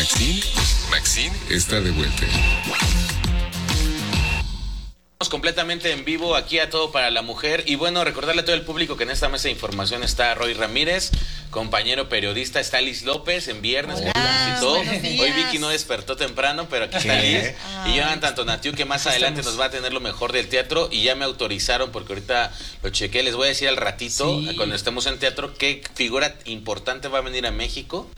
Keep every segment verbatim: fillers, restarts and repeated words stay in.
Maxine, Maxine está de vuelta. Completamente en vivo aquí a Todo para la Mujer. Y bueno, recordarle a todo el público que en esta mesa de información está Roy Ramírez, compañero periodista, está Liz López en viernes. Hola, Hoy Vicky no despertó temprano, pero aquí está Liz. Y Jonathan Tonatiu, que más adelante nos va a tener lo mejor del teatro. Y ya me autorizaron, porque ahorita lo chequé, les voy a decir al ratito, sí, cuando estemos en teatro, qué figura importante va a venir a México.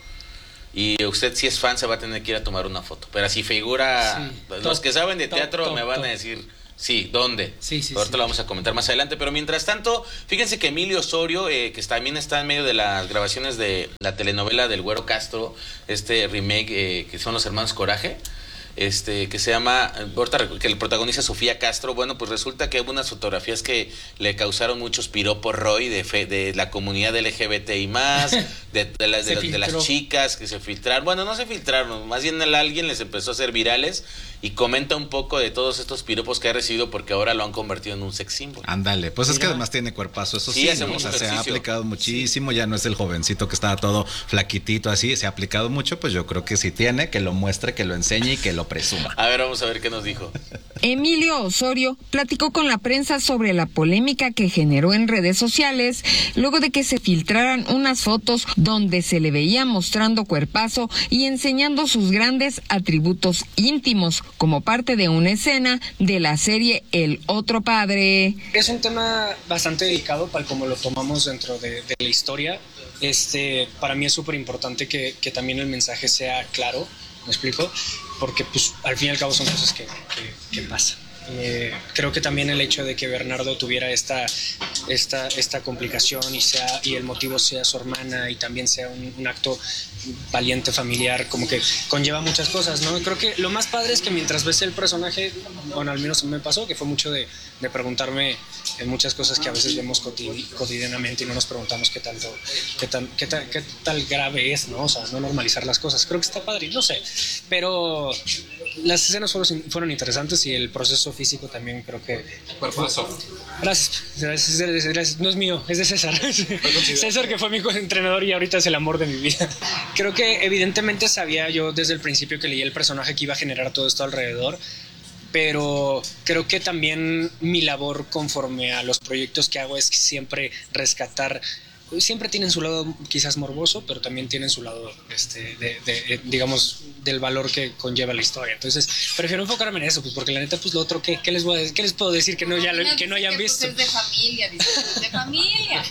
Y usted, si es fan, se va a tener que ir a tomar una foto. Pero si figura, sí, los top, que saben de teatro top, me van top. a decir... Sí, ¿dónde? Sí, sí, Ahorita sí. lo vamos a comentar más adelante, pero mientras tanto, fíjense que Emilio Osorio, eh, que también está en medio de las grabaciones de la telenovela del Güero Castro, este remake eh, que son Los Hermanos Coraje, este que se llama, que el protagoniza Sofía Castro. Bueno, pues resulta que hubo unas fotografías que le causaron muchos piropos, Roy, de, fe, de la comunidad L G B T I más, de, de, las, de, de las chicas que se filtraron. Bueno, no se filtraron, más bien alguien les empezó a hacer virales. Y comenta un poco de todos estos piropos que ha recibido, porque ahora lo han convertido en un sex symbol. Ándale, pues Mira. es que además tiene cuerpazo, eso sí, sí hace ¿no? mucho O sea, se ha ejercicio. aplicado muchísimo, sí. Ya no es el jovencito que estaba todo flaquitito así, se ha aplicado mucho, pues yo creo que sí tiene, que lo muestre, que lo enseñe y que lo presuma. A ver, vamos a ver qué nos dijo. Emilio Osorio platicó con la prensa sobre la polémica que generó en redes sociales luego de que se filtraran unas fotos donde se le veía mostrando cuerpazo y enseñando sus grandes atributos íntimos como parte de una escena de la serie El Otro Padre. Es un tema bastante delicado para como lo tomamos dentro de, de la historia. Este, para mí es súper importante que, que también el mensaje sea claro, ¿me explico? Porque pues al fin y al cabo son cosas que, que, que pasan. Eh, creo que también el hecho de que Bernardo tuviera esta, esta, esta complicación y, sea, y el motivo sea su hermana y también sea un, un acto valiente familiar, como que conlleva muchas cosas, ¿no? Creo que lo más padre es que mientras ves el personaje, bueno, al menos me pasó, que fue mucho de, de preguntarme en muchas cosas que a veces vemos cotid- cotidianamente y no nos preguntamos qué tal, qué, tal, qué, tal, qué tal grave es, ¿no? O sea, no normalizar las cosas. Creo que está padre, no sé, pero las escenas fueron, fueron interesantes y el proceso físico también creo que... Gracias, gracias, gracias, gracias. No es mío, es de César. César, que fue mi entrenador y ahorita es el amor de mi vida. Creo que evidentemente sabía yo desde el principio que leí el personaje que iba a generar todo esto alrededor, pero creo que también mi labor conforme a los proyectos que hago es siempre rescatar. Siempre tienen su lado quizás morboso, pero también tienen su lado, este, de, de, digamos, del valor que conlleva la historia. Entonces, prefiero enfocarme en eso, pues porque la neta, pues lo otro, ¿qué, qué les voy a decir? ¿Qué les puedo decir que no, ya, que no hayan visto? Pues es de familia, dice, es de familia.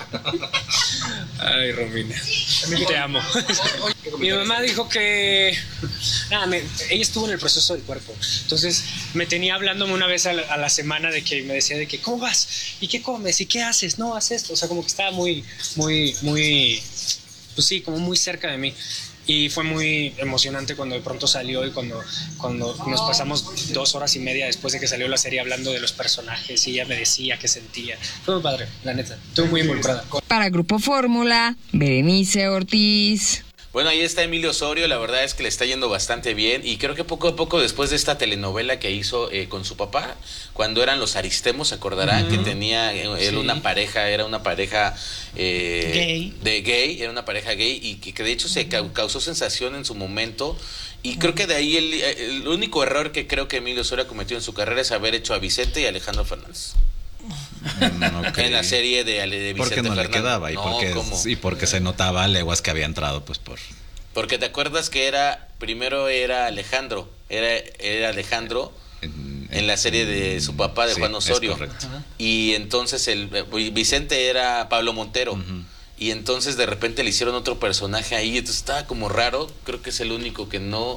Ay, Romina, te amo. Mi mamá dijo que... Nada, me, ella estuvo en el proceso del cuerpo. Entonces, me tenía hablándome una vez a la, a la semana de que me decía de que, ¿cómo vas? ¿Y qué comes? ¿Y qué haces? No, haz esto. O sea, como que estaba muy... muy muy, muy, pues sí, como muy cerca de mí. Y fue muy emocionante cuando de pronto salió y cuando, cuando nos pasamos dos horas y media después de que salió la serie hablando de los personajes y ella me decía qué sentía. Fue muy padre, la neta. Estuve muy involucrada. Para Grupo Fórmula, Berenice Ortiz. Bueno, ahí está Emilio Osorio, la verdad es que le está yendo bastante bien y creo que poco a poco después de esta telenovela que hizo eh, con su papá, cuando eran los Aristemos, se acordará, uh-huh. que tenía eh, él sí. una pareja, era una pareja eh, gay. de gay, era una pareja gay y que, que de hecho uh-huh. se ca- causó sensación en su momento y uh-huh. creo que de ahí el, el único error que creo que Emilio Osorio cometió en su carrera es haber hecho a Vicente y Alejandro Fernández. No, okay. En la serie de, de Vicente porque no Fernández. le quedaba y no, porque y porque se notaba a leguas que había entrado pues por porque te acuerdas que era primero era Alejandro era era Alejandro en, en, en la serie de su papá de sí, Juan Osorio y entonces el Vicente era Pablo Montero uh-huh. y entonces de repente le hicieron otro personaje ahí, entonces estaba como raro, creo que es el único que no.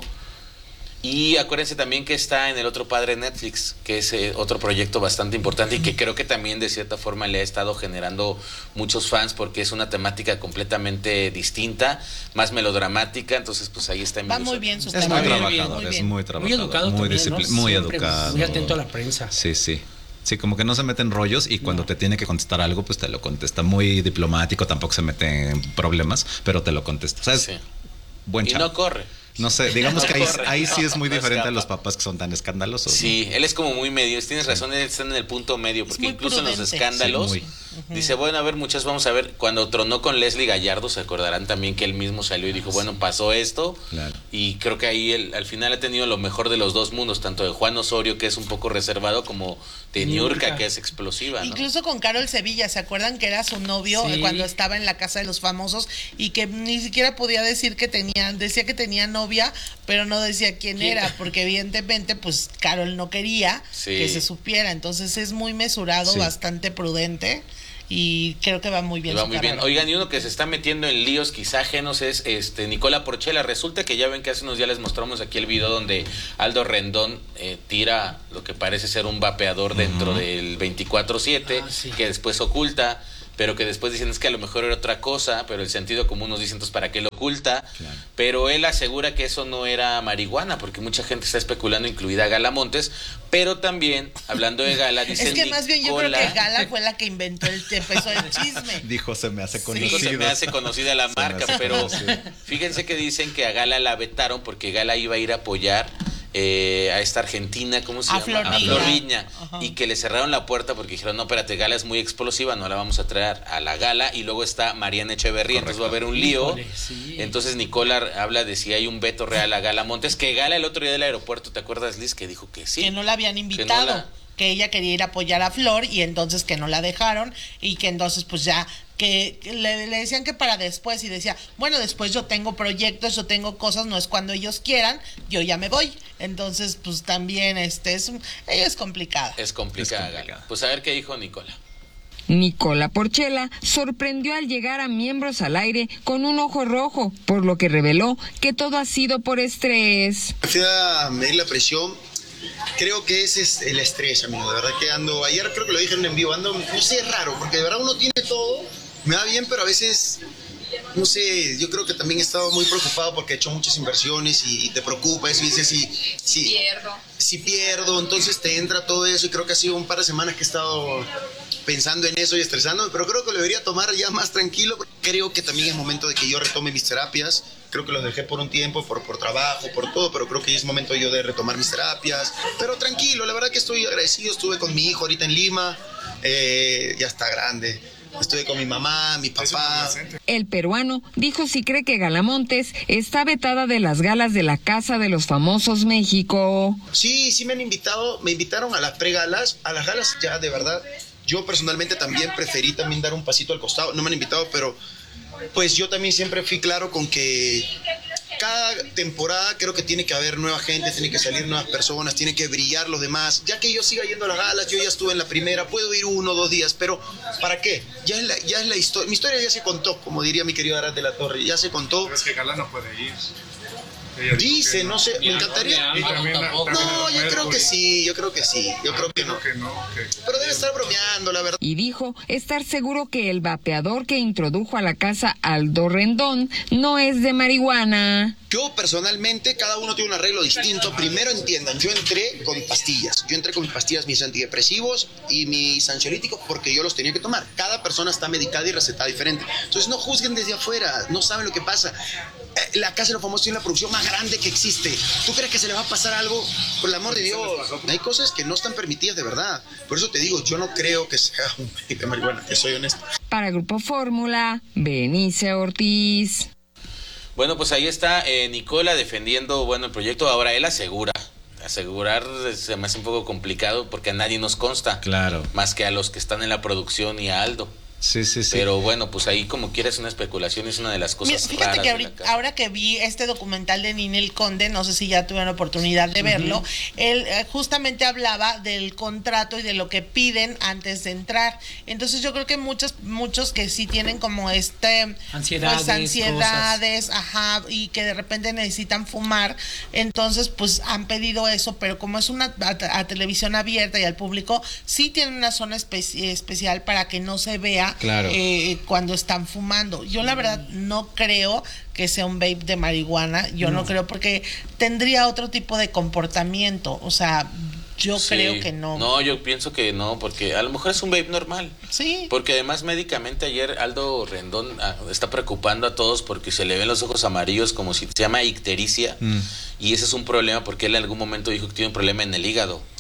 Y acuérdense también que está en El Otro Padre Netflix, que es eh, otro proyecto bastante importante y que creo que también de cierta forma le ha estado generando muchos fans porque es una temática completamente distinta, más melodramática, entonces pues ahí está. Va muy bien su Es muy trabajador, es muy trabajador. Muy educado muy también, discipl- ¿no? Muy Siempre educado. Muy atento a la prensa. Sí, sí. Sí, como que no se mete en rollos y cuando no. te tiene que contestar algo, pues te lo contesta. Muy diplomático, tampoco se mete en problemas, pero te lo contesta. O sea, es sí. buen chavo. Y no corre. No sé, digamos que ahí, ahí sí es muy diferente a los papás que son tan escandalosos. Sí, ¿no? él es como muy medio, tienes razón, él está en el punto medio, porque incluso prudente. En los escándalos, sí, Uh-huh. Dice, bueno, a ver, muchas vamos a ver. Cuando tronó con Leslie Gallardo, se acordarán también que él mismo salió y dijo, bueno, pasó esto. Claro. Y creo que ahí él, al final ha tenido lo mejor de los dos mundos, tanto de Juan Osorio, que es un poco reservado, como de Niurka, que es explosiva, ¿no? Incluso con Carol Sevilla, ¿se acuerdan que era su novio sí. cuando estaba en la Casa de los Famosos y que ni siquiera podía decir que tenía, decía que tenía novia, pero no decía quién, ¿Quién? era, porque evidentemente pues Carol no quería sí. que se supiera, entonces es muy mesurado, sí. bastante prudente. Y creo que va muy bien. Va muy bien. Oigan, y uno que se está metiendo en líos quizá ajenos es este Nicola Porchela. Resulta que ya ven que hace unos días les mostramos aquí el video donde Aldo Rendón eh, tira lo que parece ser un vapeador uh-huh. dentro del veinticuatro siete, ah, sí. que después oculta, pero que después dicen es que a lo mejor era otra cosa, pero el sentido común nos dice entonces para qué lo oculta, claro. Pero él asegura que eso no era marihuana, porque mucha gente está especulando, incluida Gala Montes, pero también, hablando de Gala, dice es que más bien yo creo que Gala fue la que inventó el empezó el chisme. Dijo, se me hace conocida. Dijo, se me hace conocida la marca, pero conocido. Fíjense que dicen que a Gala la vetaron porque Gala iba a ir a apoyar Eh, a esta argentina, ¿cómo se a llama? Flor a Flor Viña, y que le cerraron la puerta porque dijeron, no, espérate, Gala es muy explosiva, no la vamos a traer a la Gala, y luego está Mariana Echeverría, entonces va a haber un lío. Híjole, sí. Entonces Nicola habla de si hay un veto real a Gala Montes, que Gala el otro día del aeropuerto, ¿te acuerdas, Liz? Que dijo que sí. Que no la habían invitado. Que, no la... que ella quería ir a apoyar a Flor y entonces que no la dejaron y que entonces pues ya que le, le decían que para después y decía, bueno, después yo tengo proyectos, yo tengo cosas, no es cuando ellos quieran, yo ya me voy. Entonces, pues también este es, es complicada. Es complicada. Es complicada. Pues a ver qué dijo Nicola. Nicola Porchela sorprendió al llegar a Miembros al Aire con un ojo rojo, por lo que reveló que todo ha sido por estrés. Fui a medir la presión. Creo que ese es el estrés, amigo. De verdad que ando, ayer creo que lo dije en vivo, ando, no sé, es raro, porque de verdad uno tiene todo, me va bien, pero a veces, no sé, yo creo que también he estado muy preocupado porque he hecho muchas inversiones y, y te preocupa eso y dices, si, si pierdo. Si pierdo, entonces te entra todo eso y creo que ha sido un par de semanas que he estado pensando en eso y estresándome, pero creo que lo debería tomar ya más tranquilo. Creo que también es momento de que yo retome mis terapias. Creo que los dejé por un tiempo, por, por trabajo, por todo, pero creo que ya es momento yo de retomar mis terapias. Pero tranquilo, la verdad que estoy agradecido. Estuve con mi hijo ahorita en Lima, eh, ya está grande. Estuve con mi mamá, mi papá. El peruano dijo si cree que Gala Montes está vetada de las galas de la Casa de los Famosos México. Sí, sí me han invitado, me invitaron a las pregalas, a las galas ya de verdad. Yo personalmente también preferí también dar un pasito al costado. No me han invitado, pero pues yo también siempre fui claro con que cada temporada creo que tiene que haber nueva gente, tiene que salir nuevas personas, tiene que brillar los demás. Ya que yo siga yendo a las galas, yo ya estuve en la primera, puedo ir uno o dos días, pero ¿para qué? Ya es la, ya es la historia. Mi historia ya se contó, como diría mi querido Arad de la Torre, ya se contó. Pero es que Gala no puede ir. Dice, no, no sé, me encantaría. No, yo creo que sí, yo creo que sí, yo creo que no. Pero debe estar bromeando, la verdad. Y dijo estar seguro que el vapeador que introdujo a la casa Aldo Rendón no es de marihuana. Yo personalmente, cada uno tiene un arreglo distinto. Primero entiendan, yo entré con pastillas. Yo entré con mis pastillas, mis antidepresivos y mis ansiolíticos porque yo los tenía que tomar. Cada persona está medicada y recetada diferente. Entonces no juzguen desde afuera, no saben lo que pasa. La Casa de los Famosos tiene la producción más grande que existe. ¿Tú crees que se le va a pasar algo? Por el amor de Dios, hay cosas que no están permitidas de verdad. Por eso te digo, yo no creo que sea un vape de marihuana, que soy honesto. Para Grupo Fórmula, Benice Ortiz. Bueno, pues ahí está eh, Nicola defendiendo, bueno, el proyecto. Ahora él asegura. Asegurar se me hace un poco complicado porque a nadie nos consta. Claro. Más que a los que están en la producción y a Aldo. Sí, sí, sí. Pero bueno, pues ahí como quieras una especulación, es una de las cosas Mira, fíjate raras que ahorita, ahora que vi este documental de Ninel Conde, no sé si ya tuvieron oportunidad de verlo, uh-huh. él eh, justamente hablaba del contrato y de lo que piden antes de entrar. Entonces yo creo que muchos muchos que sí tienen como este ansiedades, pues, ansiedades, ajá, y que de repente necesitan fumar, entonces pues han pedido eso, pero como es una a, a televisión abierta y al público, sí tienen una zona espe- especial para que no se vea. Claro. Eh, cuando están fumando. Yo la verdad no creo que sea un vape de marihuana, yo no, no creo porque tendría otro tipo de comportamiento, o sea, yo sí, creo que no. No, yo pienso que no, porque a lo mejor es un vape normal. Sí. Porque además médicamente ayer Aldo Rendón ah, está preocupando a todos porque se le ven los ojos amarillos como si se llama ictericia mm. y ese es un problema porque él en algún momento dijo que tiene un problema en el hígado.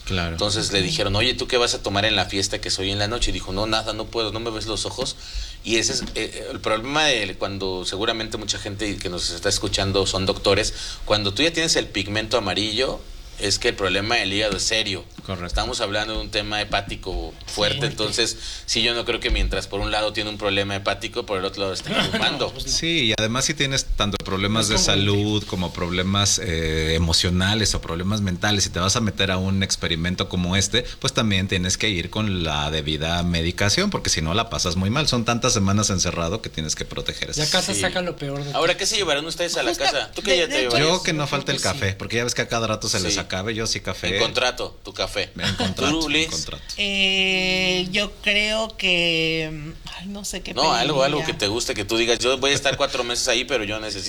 Claro. Entonces le dijeron, oye, ¿tú qué vas a tomar en la fiesta que soy en la noche? Y dijo, no, nada, no puedo, no me ves los ojos. Y ese es eh, el problema de cuando seguramente mucha gente que nos está escuchando son doctores. Cuando tú ya tienes el pigmento amarillo, es que el problema del hígado es serio. Correcto. Estamos hablando de un tema hepático fuerte, sí, entonces sí, yo no creo que mientras por un lado tiene un problema hepático, por el otro lado está fumando. No, pues no. Sí, y además si tienes tanto problemas de salud como problemas eh, emocionales o problemas mentales, si te vas a meter a un experimento como este, pues también tienes que ir con la debida medicación, porque si no la pasas muy mal. Son tantas semanas encerrado que tienes que proteger eso. Ya casa sí. Saca lo peor de Ahora, ¿qué se llevarán ustedes a la Justo, casa? ¿Tú qué ya te llevarías? Yo que no falte el café, sí. Porque ya ves que a cada rato se sí. les acabe, yo sí café. En contrato, tu café. En contrato, en contrato. Eh, yo creo que... Ay, no sé qué No, pediría. algo, algo que te guste, que tú digas, yo voy a estar cuatro meses ahí, pero yo necesito